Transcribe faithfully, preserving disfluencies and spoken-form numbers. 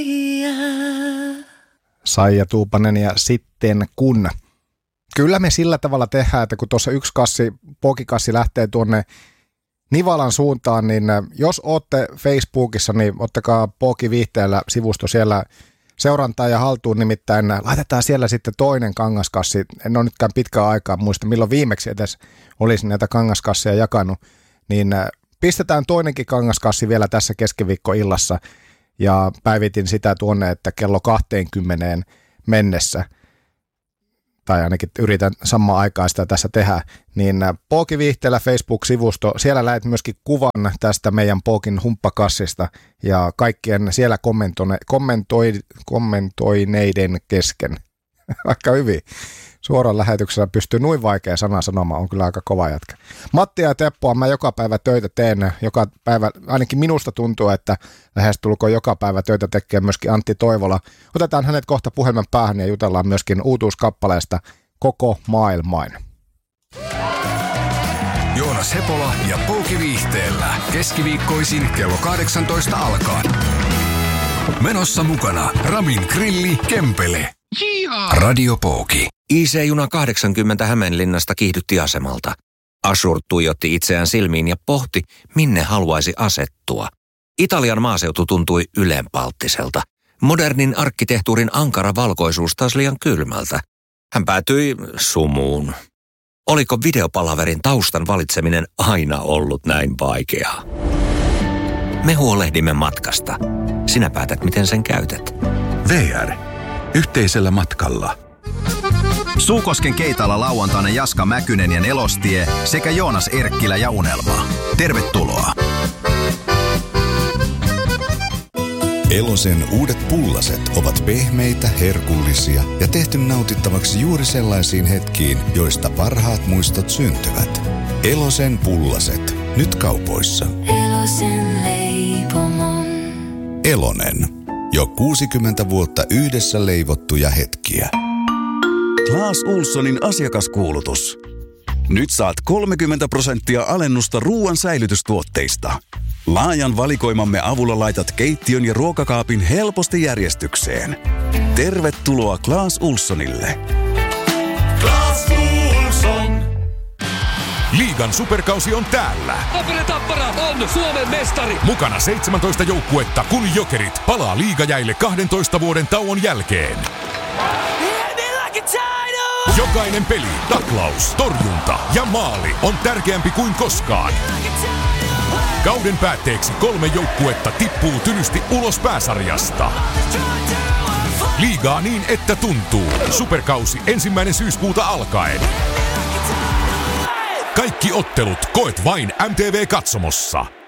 Saija Tuupanen ja sitten kun. Kyllä me sillä tavalla tehdään, että kun tuossa yksi kassi, pokikassi lähtee tuonne Nivalan suuntaan, niin jos ootte Facebookissa, niin ottakaa Poki Viihteellä sivusto siellä seurantaa ja haltuun, nimittäin laitetaan siellä sitten toinen kangaskassi. En ole nytkään pitkään aikaa muista, milloin viimeksi edes olisi näitä kangaskasseja jakanut, niin pistetään toinenkin kangaskassi vielä tässä keskiviikkoillassa ja päivitin sitä tuonne, että kello kaksikymmentä mennessä, tai ainakin yritän samaan aikaan sitä tässä tehdä, niin Poki Viihteellä Facebook-sivusto, siellä lähet myöskin kuvan tästä meidän Pokin humppakassista ja kaikkien siellä kommentoi, kommentoi, kommentoineiden kesken. Aika hyvin. Suoraan lähetyksellä pystyy noin vaikea sana sanomaan, on kyllä aika kova jätkä. Matti ja Teppoa mä joka päivä töitä teen, joka päivä, ainakin minusta tuntuu, että lähestulkoon joka päivä töitä tekee myöskin Antti Toivola. Otetaan hänet kohta puhelimen päähän ja jutellaan myöskin uutuuskappaleesta Koko maailmain. Joonas Hepola ja Pouki Viihteellä. Keskiviikkoisin kello kahdeksantoista alkaen. Menossa mukana Ramin Grilli Kempele. Jihaa! Radio Pouki. I C-juna kahdeksankymmentä Hämeenlinnasta kiihdytti asemalta. Ashur tuijotti itseään silmiin ja pohti, minne haluaisi asettua. Italian maaseutu tuntui ylenpalttiselta. Modernin arkkitehtuurin ankara valkoisuus taas liian kylmältä. Hän päätyi sumuun. Oliko videopalaverin taustan valitseminen aina ollut näin vaikeaa? Me huolehdimme matkasta. Sinä päätät, miten sen käytät. V R. Yhteisellä matkalla. Suukosken keitala lauantaina Jaska Mäkynen ja Nelostie sekä Joonas Erkkilä ja Unelma. Tervetuloa. Elosen uudet pullaset ovat pehmeitä, herkullisia ja tehty nautittavaksi juuri sellaisiin hetkiin, joista parhaat muistot syntyvät. Elosen pullaset. Nyt kaupoissa. Elosen leipomon. Elonen. Jo kuusikymmentä vuotta yhdessä leivottuja hetkiä. Claes Ohlsonin asiakaskuulutus. Nyt saat kolmekymmentä prosenttia alennusta ruoan säilytystuotteista. Laajan valikoimamme avulla laitat keittiön ja ruokakaapin helposti järjestykseen. Tervetuloa Claes Ohlsonille. Claes Ohlson. Liigan superkausi on täällä. Tapere Tappara on Suomen mestari. Mukana seitsemäntoista joukkuetta, kun Jokerit palaa liigajäille kahdentoista vuoden tauon jälkeen. Jokainen peli, taklaus, torjunta ja maali on tärkeämpi kuin koskaan. Kauden päätteeksi kolme joukkuetta tippuu tylysti ulos pääsarjasta. Liigaa niin, että tuntuu. Superkausi ensimmäinen syyskuuta alkaen. Kaikki ottelut koet vain M T V-katsomossa.